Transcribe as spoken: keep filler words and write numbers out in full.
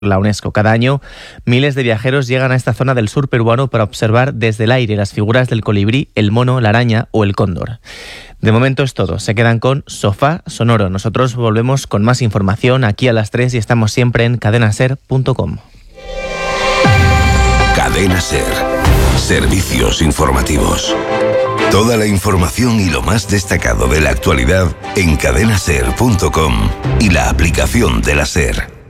la UNESCO. Cada año, miles de viajeros llegan a esta zona del sur peruano para observar desde el aire las figuras del colibrí, el mono, la araña o el cóndor. De momento es todo. Se quedan con Sofá Sonoro. Nosotros volvemos con más información aquí a las tres y estamos siempre en cadena ser punto com. Cadena Ser. Servicios informativos. Toda la información y lo más destacado de la actualidad en cadena ser punto com y la aplicación de la SER.